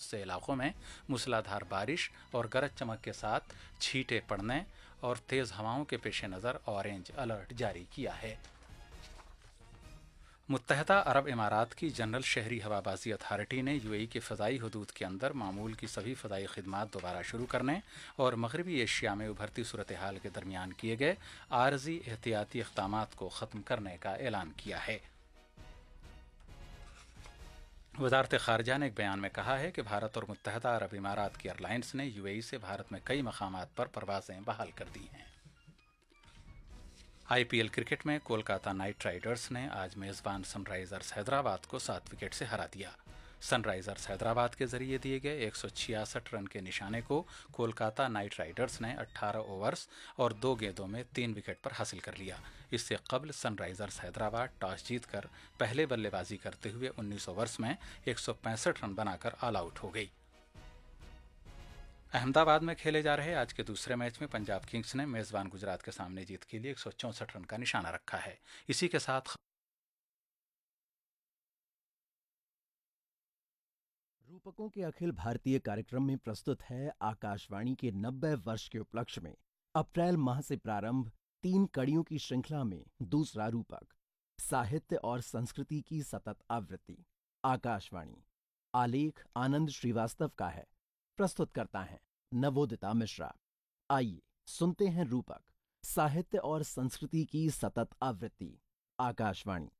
से इलाकों में मूसलाधार बारिश और गरज चमक के साथ छींटे पड़ने और तेज हवाओं के पेश नज़र ऑरेंज अलर्ट जारी किया है। मुत्तहदा अरब इमारात की जनरल शहरी हवाबाजी अथॉरिटी ने यूएई के फ़ज़ाई हदूद के अंदर मामूल की सभी फ़ज़ाई खिदमात दोबारा शुरू करने और मगरबी एशिया में उभरती सूरत हाल के दरमियान किए गए आरजी एहतियाती इक़दामात को ख़त्म करने का ऐलान किया है। वज़ारत ख़ारिजा ने एक बयान में कहा है कि भारत और मुत्तहदा अरब इमारात की एयरलाइंस ने यूएई से भारत में कई मकामात पर परवाज़ें बहाल कर दी हैं। आईपीएल क्रिकेट में कोलकाता नाइट राइडर्स ने आज मेज़बान सनराइजर्स हैदराबाद को 7 विकेट से हरा दिया। सनराइजर्स हैदराबाद के जरिए दिए गए 166 रन के निशाने को कोलकाता नाइट राइडर्स ने 18 ओवर्स और 2 गेंदों में 3 विकेट पर हासिल कर लिया। इससे कबल सनराइजर्स हैदराबाद टॉस जीतकर पहले बल्लेबाजी करते हुए 19 ओवर्स में 165 रन बनाकर ऑल आउट हो गई। अहमदाबाद में खेले जा रहे आज के दूसरे मैच में पंजाब किंग्स ने मेजबान गुजरात के सामने जीत के लिए 164 रन का निशाना रखा है। इसी के साथ रूपकों के अखिल भारतीय कार्यक्रम में प्रस्तुत है आकाशवाणी के 90 वर्ष के उपलक्ष्य में अप्रैल माह से प्रारंभ 3 कड़ियों की श्रृंखला में दूसरा रूपक, साहित्य और संस्कृति की सतत आवृत्ति। आकाशवाणी। आलेख आनंद श्रीवास्तव का है, प्रस्तुत करता है नवोदिता मिश्रा। आइए सुनते हैं रूपक, साहित्य और संस्कृति की सतत आवृत्ति। आकाशवाणी।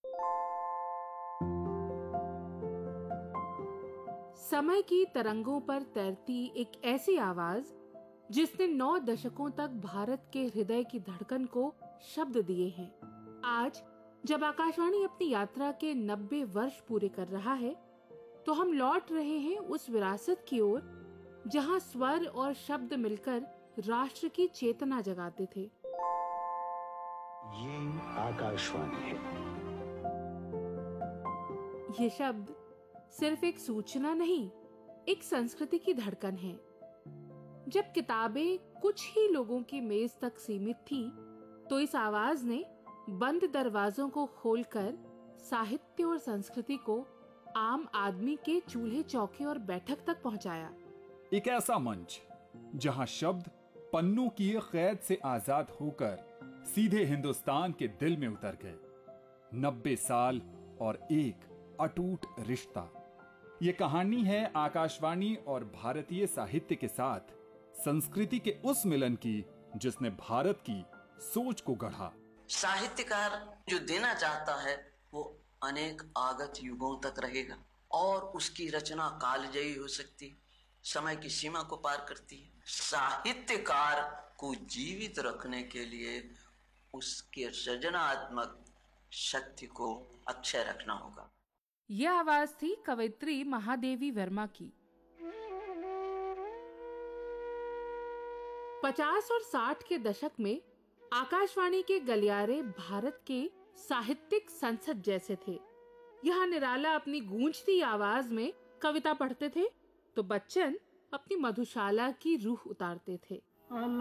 समय की तरंगों पर तैरती एक ऐसी आवाज जिसने 9 दशकों तक भारत के हृदय की धड़कन को शब्द दिए हैं। आज जब आकाशवाणी अपनी यात्रा के 90 वर्ष पूरे कर रहा है, तो हम लौट रहे हैं उस विरासत की ओर जहां स्वर और शब्द मिलकर राष्ट्र की चेतना जगाते थे। ये आकाशवाणी है। ये शब्द सिर्फ एक सूचना नहीं, एक संस्कृति की धड़कन है। जब किताबें कुछ ही लोगों की मेज तक सीमित थी, तो इस आवाज ने बंद दरवाजों को खोलकर साहित्य और संस्कृति को आम आदमी के चूल्हे चौके और बैठक तक पहुंचाया। एक ऐसा मंच जहां शब्द पन्नों की कैद से आजाद होकर सीधे हिंदुस्तान के दिल में उतर गए। 90 साल और एक अटूट रिश्ता। ये कहानी है आकाशवाणी और भारतीय साहित्य के साथ संस्कृति के उस मिलन की जिसने भारत की सोच को गढ़ा। साहित्यकार जो देना चाहता है वो अनेक आगत युगों तक रहेगा और उसकी रचना कालजयी हो सकती है, समय की सीमा को पार करती है। साहित्यकार को जीवित रखने के लिए उसके सृजनात्मक शक्ति को अक्षय रखना होगा। यह आवाज थी कवयित्री महादेवी वर्मा की। 50 और 60 के दशक में आकाशवाणी के गलियारे भारत के साहित्यिक संसद जैसे थे। यहाँ निराला अपनी गूंजती आवाज में कविता पढ़ते थे, तो बच्चन अपनी मधुशाला की रूह उतारते थे।